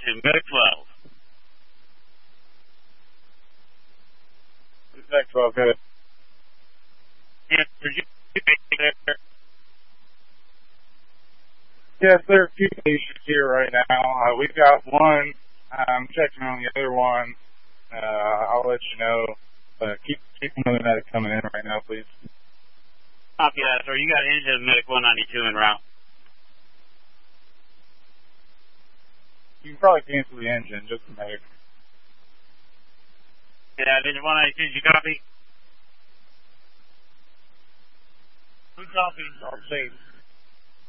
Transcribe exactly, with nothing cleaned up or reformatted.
to Medic twelve. Medic twelve, good. Yes, Virginia there. Yes, there are a few patients here right now. Uh, we've got one. I'm checking on the other one. Uh, I'll let you know. Uh, keep keep another medic coming in right now, please. Copy that, sir. You got engine Medic one ninety-two en route. You can probably cancel the engine, just the medic. Yeah, engine one ninety-two, did you copy? Who copies? I'll say